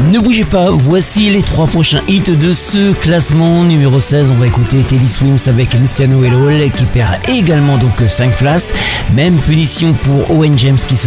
Ne bougez pas, voici les 3 prochains hits de ce classement. Numéro 16, on va écouter Teddy Swims avec Mr. Know It All qui perd également donc 5 places. Même punition pour Owen James qui se